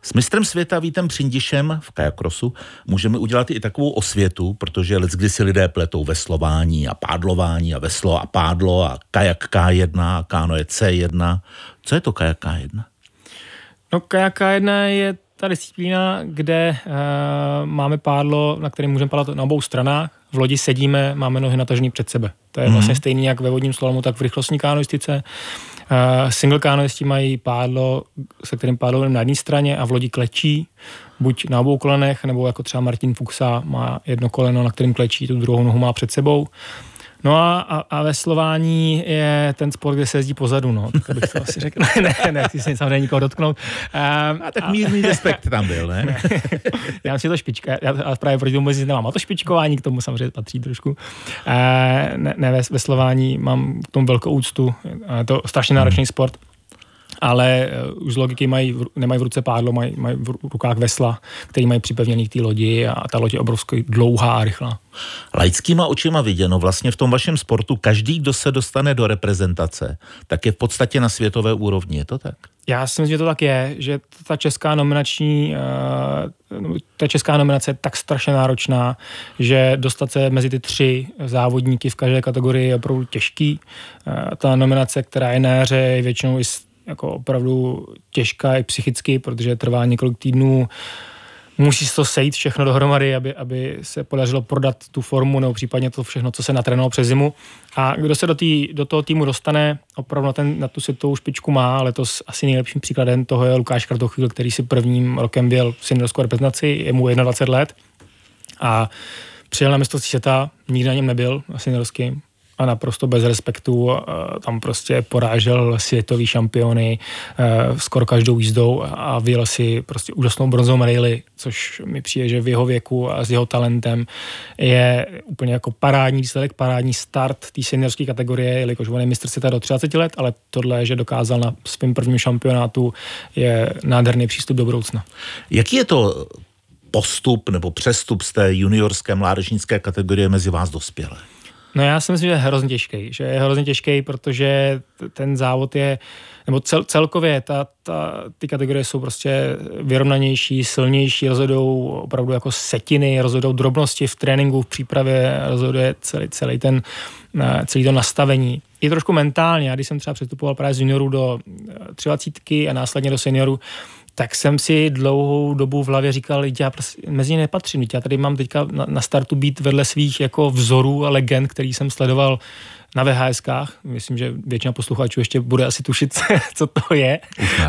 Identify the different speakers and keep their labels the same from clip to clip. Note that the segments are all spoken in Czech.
Speaker 1: S mistrem světa Vítem Přindišem v kajakrosu můžeme udělat i takovou osvětu, protože leckdy si lidé pletou veslování a pádlování a veslo a pádlo a kajak K1 a kánoe C1. Co je to kajak K1?
Speaker 2: No kajak K1 je ta disciplína, kde máme pádlo, na kterém můžeme padat na obou stranách. V lodi sedíme, máme nohy natažený před sebe. To je vlastně stejný jak ve vodním slalomu, tak v rychlostní kánoistice. Single kánoisti mají pádlo, se kterým pádlo na jedné straně a v lodi klečí, buď na obou kolenech, nebo jako třeba Martin Fuchsa má jedno koleno, na kterým klečí, tu druhou nohu má před sebou. No a veslování je ten sport, kde se jezdí pozadu, no. Tak bych to asi řekl. Ne, chci se samozřejmě nikoho dotknout.
Speaker 1: A tak mírný respekt tam byl, ne?
Speaker 2: Já myslím, že to špička. Já právě proti tomu nemám. A to špičkování k tomu samozřejmě patří trošku. Veslování mám k tomu velkou úctu. Je to strašně náročný sport. Ale už z logiky nemají v ruce pádlo, mají v rukách vesla, který mají připevněný k té lodi a ta loď je obrovsky dlouhá a rychlá.
Speaker 1: Laickýma očima viděno, vlastně v tom vašem sportu každý, kdo se dostane do reprezentace, tak je v podstatě na světové úrovni, je to tak?
Speaker 2: Já si myslím, že to tak je, že ta česká nominace je tak strašně náročná, že dostat se mezi ty 3 závodníky v každé kategorii je opravdu těžký. Ta nominace, která je na jaře, je většinou i jako opravdu těžká i psychicky, protože trvá několik týdnů. Musí se to sejít všechno dohromady, aby se podařilo prodat tu formu nebo případně to všechno, co se natrénovalo přes zimu. A kdo se do toho týmu dostane, opravdu na tu světovou špičku má, letos asi nejlepším příkladem toho je Lukáš Kratochvíl, který si prvním rokem byl v seniorskou reprezentaci, je mu 21 let a přijel na mistrovství světa, nikdy na něm nebyl, na seniorském, a naprosto bez respektu tam prostě porážel světový šampiony skoro každou jízdou a vyjel si prostě úžasnou bronzovou medaili, což mi přijde, že v jeho věku a s jeho talentem je úplně jako parádní výsledek, parádní start té seniorské kategorie, jelikož on je mistr světa do 30 let, ale tohle, že dokázal na svém prvním šampionátu, je nádherný přístup do budoucna.
Speaker 1: Jaký je to postup nebo přestup z té juniorské mládežnické kategorie mezi vás dospělé?
Speaker 2: No já si myslím, že je hrozně těžký, protože ten závod je, nebo celkově ty kategorie jsou prostě vyrovnanější, silnější, rozhodou opravdu jako setiny, rozhodou drobnosti v tréninku, v přípravě, rozhoduje celý to nastavení. Je trošku mentálně, já když jsem třeba přestupoval právě z juniorů do 23 a následně do seniorů, tak jsem si dlouhou dobu v hlavě říkal, já prostě mezi ně nepatřím, já tady mám teďka na startu být vedle svých jako vzorů a legend, který jsem sledoval na VHSkách. Myslím, že většina posluchačů ještě bude asi tušit, co to je.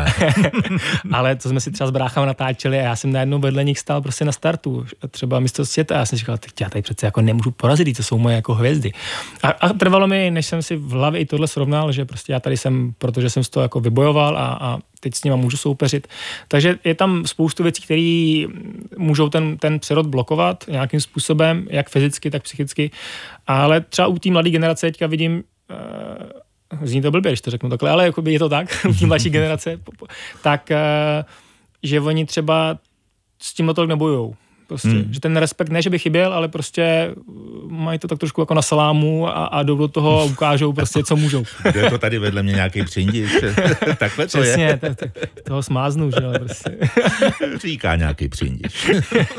Speaker 2: Ale to jsme si třeba s bráchama natáčeli a já jsem najednou vedle nich stál prostě na startu. Třeba mistrovství světa. Já jsem říkal, já tady přece jako nemůžu porazit, to jsou moje jako hvězdy. A trvalo mi, než jsem si v hlavě i tohle srovnal, že prostě já tady jsem, protože jsem z toho jako vybojoval a teď s nima můžu soupeřit. Takže je tam spoustu věcí, které můžou ten přerod blokovat nějakým způsobem, jak fyzicky, tak psychicky. Ale třeba u té mladé generace teďka vidím, zní to blbě, když to řeknu takhle, ale jako je to tak, u té mladší generace, tak že oni třeba s tím tolik nebojujou. Prostě, že ten respekt ne, že by chyběl, ale prostě mají to tak trošku jako na salámu a jdou do toho a ukážou prostě, co můžou.
Speaker 1: Je to tady vedle mě nějaký Přindiš? Takhle to
Speaker 2: přesně,
Speaker 1: je.
Speaker 2: Toho smáznu, že jo, prostě.
Speaker 1: Říká nějaký Přindiš.